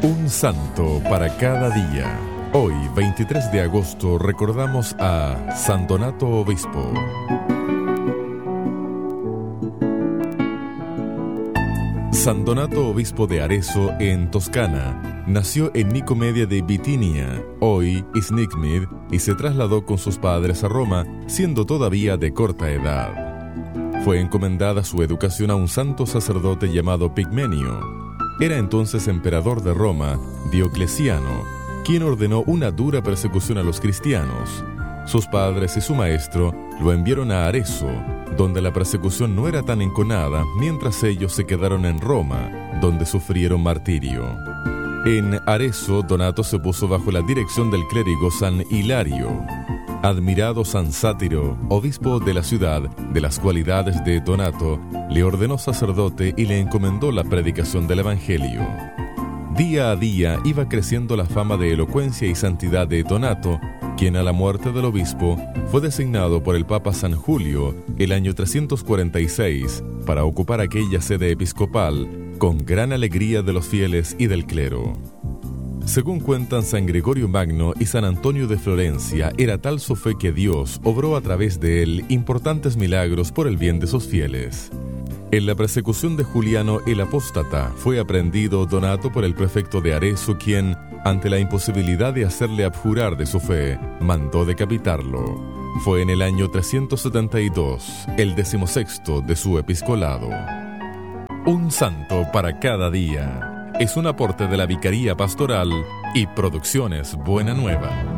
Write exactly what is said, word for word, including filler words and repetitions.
Un santo para cada día. Hoy, veintitrés de agosto, recordamos a San Donato Obispo. San Donato Obispo de Arezzo, en Toscana, nació en Nicomedia de Bitinia, hoy Iznikmid, y se trasladó con sus padres a Roma, siendo todavía de corta edad. Fue encomendada su educación a un santo sacerdote llamado Pigmenio. Era entonces emperador de Roma, Diocleciano, quien ordenó una dura persecución a los cristianos. Sus padres y su maestro lo enviaron a Arezzo, donde la persecución no era tan enconada, mientras ellos se quedaron en Roma, donde sufrieron martirio. En Arezzo, Donato se puso bajo la dirección del clérigo San Hilario. Admirado San Sátiro, obispo de la ciudad, de las cualidades de Donato, le ordenó sacerdote y le encomendó la predicación del Evangelio. Día a día iba creciendo la fama de elocuencia y santidad de Donato, quien a la muerte del obispo fue designado por el Papa San Julio el año trescientos cuarenta y seis para ocupar aquella sede episcopal con gran alegría de los fieles y del clero. Según cuentan San Gregorio Magno y San Antonio de Florencia, era tal su fe que Dios obró a través de él importantes milagros por el bien de sus fieles. En la persecución de Juliano el Apóstata fue aprehendido Donato por el prefecto de Arezzo, quien, ante la imposibilidad de hacerle abjurar de su fe, mandó decapitarlo. Fue en el año trescientos setenta y dos, el decimosexto de su episcolado. Un santo para cada día. Es un aporte de la Vicaría Pastoral y Producciones Buena Nueva.